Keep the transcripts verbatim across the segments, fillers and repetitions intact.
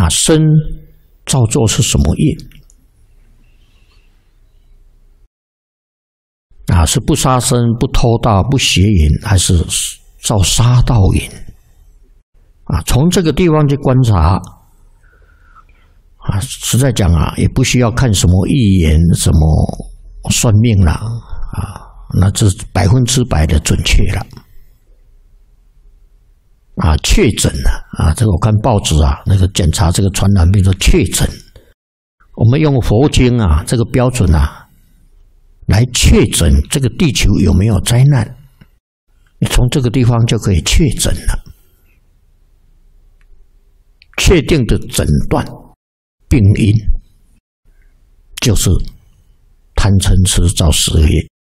啊，身造作是什么业？啊，是不杀生、不偷盗、不邪淫，还是造杀盗淫？啊，从这个地方去观察，啊，实在讲啊，也不需要看什么预言、什么算命了，啊，那这百分之百的准确了。啊，确诊了啊！这个我看报纸啊，那个检查这个传染病说确诊。我们用佛经啊这个标准啊来确诊这个地球有没有灾难，你从这个地方就可以确诊了，确定的诊断病因就是贪嗔痴造十恶业，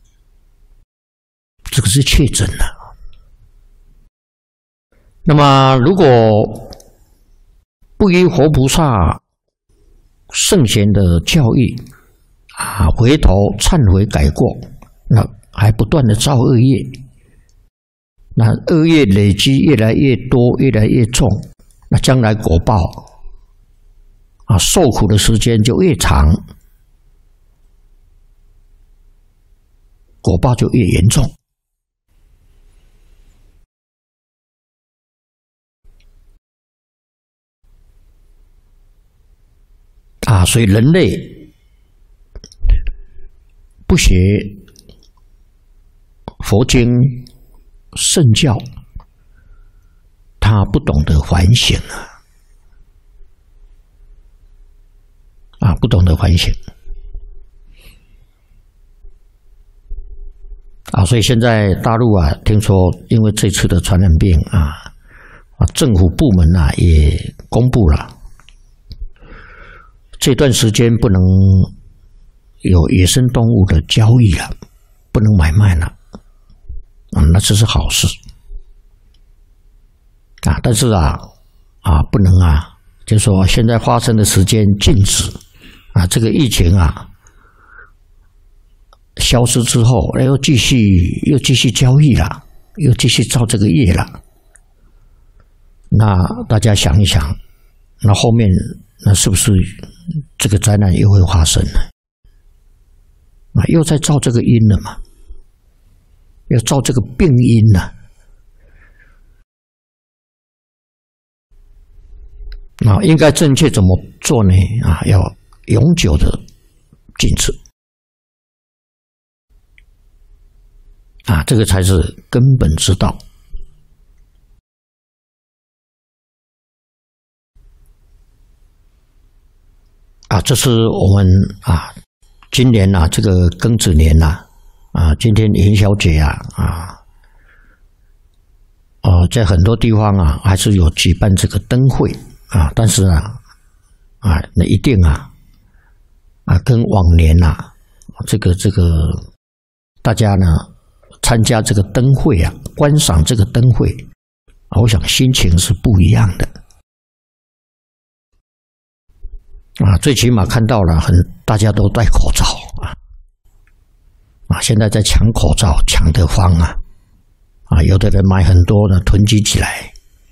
这个是确诊了。那么，如果不依活菩萨圣贤的教义啊，回头忏悔改过，那还不断的造恶业，那恶业累积越来越多，越来越重，那将来果报啊，受苦的时间就越长，果报就越严重。啊，所以人类不学佛经圣教，他不懂得反省啊，啊，不懂得反省啊，所以现在大陆啊，听说因为这次的传染病啊，啊，政府部门啊也公布了。这段时间不能有野生动物的交易了，不能买卖了，啊，那这是好事啊。但是啊，啊，不能啊，就说现在发生的时间禁止啊，这个疫情啊消失之后，又继续又继续交易了，又继续造这个业了。那大家想一想，那后面那是不是这个灾难又会发生呢？啊，又在造这个因了嘛，要造这个病因呢、啊。啊，应该正确怎么做呢？啊，要永久的禁止。啊，这个才是根本之道。啊，这是我们啊，今年呐、啊，这个庚子年呐、啊，啊，今天元宵节啊，啊，哦，在很多地方啊，还是有举办这个灯会啊，但是啊，啊，那一定啊，啊，跟往年呐、啊，这个这个大家呢参加这个灯会啊，观赏这个灯会，啊，我想心情是不一样的。啊，最起码看到了很大家都戴口罩啊，啊，现在在抢口罩，抢得慌啊，啊，有的人买很多呢，囤积起来，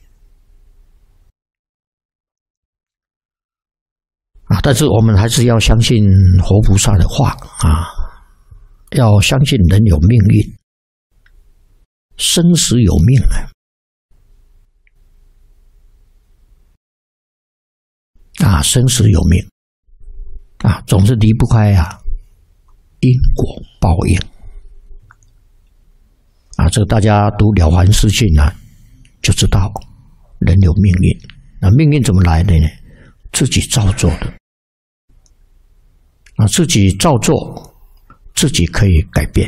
啊，但是我们还是要相信活菩萨的话啊，要相信人有命运，生死有命啊。啊，生死有命啊，总是离不开啊因果报应啊。这个大家读《了凡四训》啊，就知道人有命运。那命运怎么来的呢？自己造作的啊，自己造作，自己可以改变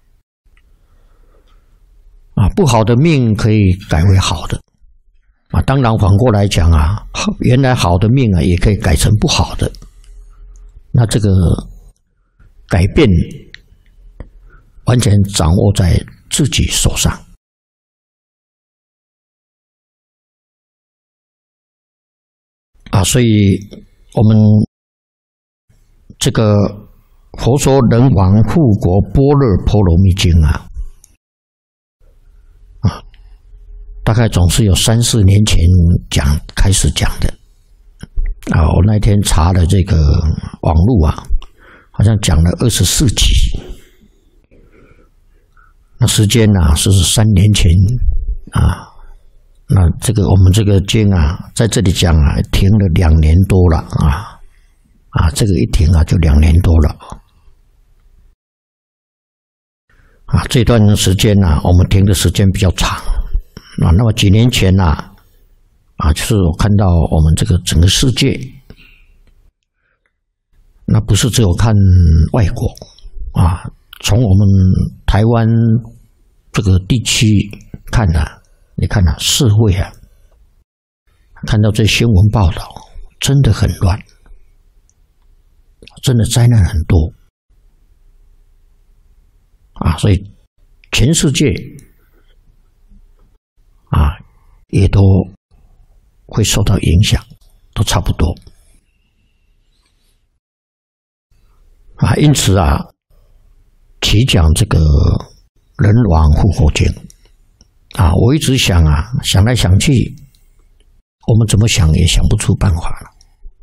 啊。不好的命可以改为好的。啊，当然反过来讲啊，原来好的命啊，也可以改成不好的。那这个改变完全掌握在自己手上。啊，所以我们这个佛说人王护国般若波罗蜜经啊。大概总是有三四年前讲开始讲的， 啊，我那天查了这个网络啊，好像讲了二十四集。那时间呢、啊、是三年前啊，那这个我们这个经啊，在这里讲啊，停了两年多了啊啊，这个一停啊就两年多了啊。这段时间呢、啊，我们停的时间比较长啊。那么几年前呢、啊，啊，就是我看到我们这个整个世界，那不是只有看外国啊。从我们台湾这个地区看啊，你看啊，社会啊，看到这新闻报道，真的很乱，真的灾难很多啊，所以全世界啊也都会受到影响，都差不多啊，因此啊。起讲这个人亡复活经啊，我一直想啊，想来想去，我们怎么想也想不出办法了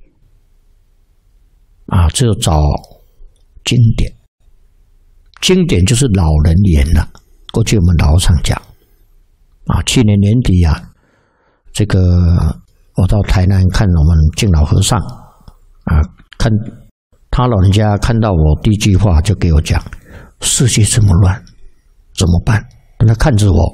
啊，只有找经典，经典就是老人言了。过去我们老常讲啊，去年年底啊，这个我到台南看我们敬老和尚啊，看他老人家看到我第一句话就给我讲。世界这么乱，怎么办？他看着我，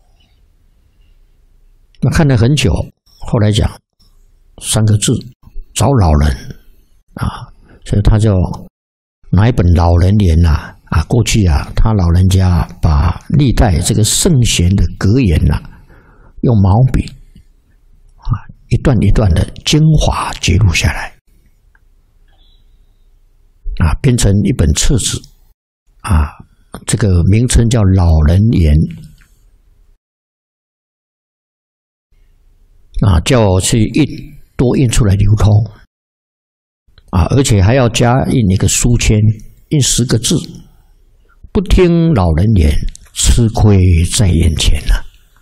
那看了很久，后来讲三个字：找老人啊。所以他就拿一本老人言呐啊，过去啊，他老人家把历代这个圣贤的格言呐、啊，用毛笔啊一段一段的精华记录下来啊，编成一本册子。啊，这个名称叫《老人言》啊，叫我去印，多印出来流通啊，而且还要加印一个书签，印十个字：不听老人言，吃亏在眼前了。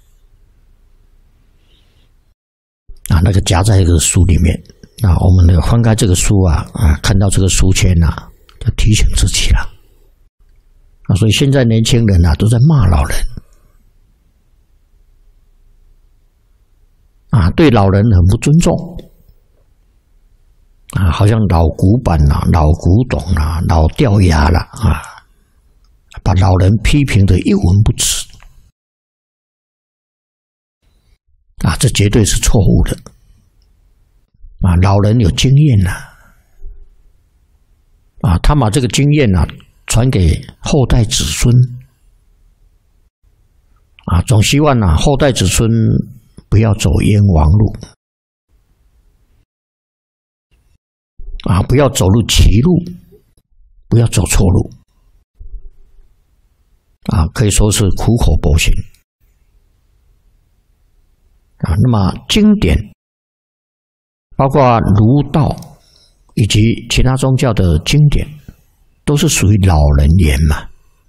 啊，那个夹在这个书里面啊，我们翻开这个书啊啊，看到这个书签啊，就提醒自己了。啊，所以现在年轻人啊都在骂老人，啊，对老人很不尊重，啊，好像老古板啦、啊、老古董啦、啊、老掉牙了啊，把老人批评得一文不值，啊，这绝对是错误的，啊，老人有经验呐、啊，啊，他把这个经验呐、啊。传给后代子孙啊，总希望啊后代子孙不要走冤枉路啊，不要走入歧路，不要走错路啊，可以说是苦口婆心啊。那么经典，包括儒道以及其他宗教的经典。都是属于老人言嘛？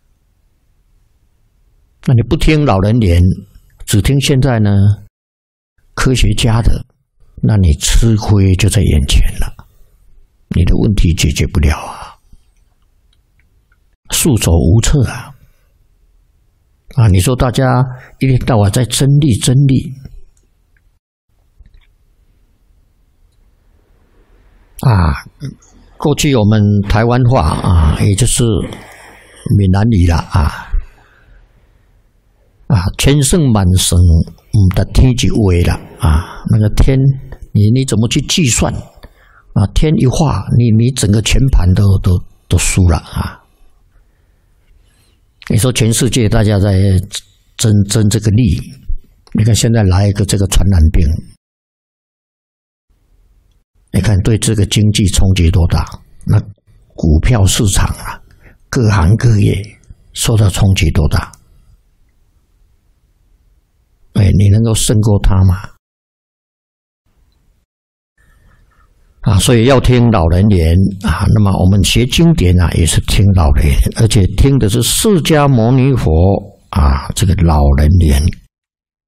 那你不听老人言，只听现在呢科学家的，那你吃亏就在眼前了，你的问题解决不了啊，束手无策啊！啊，你说大家一天到晚在争利争利啊！过去我们台湾话啊，也就是闽南语啦啊啊，千算万算唔得天一位啦啊，那个天你你怎么去计算啊？天一化，你你整个全盘都都都输了啊！你说全世界大家在争争这个利，你看现在来一个这个传染病。你看，对这个经济冲击多大？那股票市场啊，各行各业受到冲击多大？哎，你能够胜过他吗？啊，所以要听老人言啊。那么我们学经典啊，也是听老人言，而且听的是释迦牟尼佛啊这个老人言。